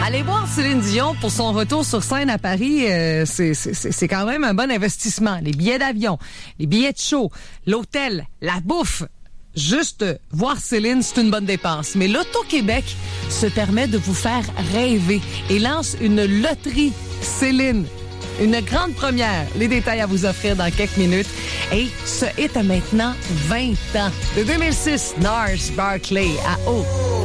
Aller voir Céline Dion pour son retour sur scène à Paris, c'est quand même un bon investissement. Les billets d'avion, les billets de show, l'hôtel, la bouffe. Juste voir Céline, c'est une bonne dépense. Mais l'Auto-Québec se permet de vous faire rêver et lance une loterie Céline. Une grande première. Les détails à vous offrir dans quelques minutes. Et ce hit a maintenant 20 ans. De 2006, Gnarls Barkley à Eau.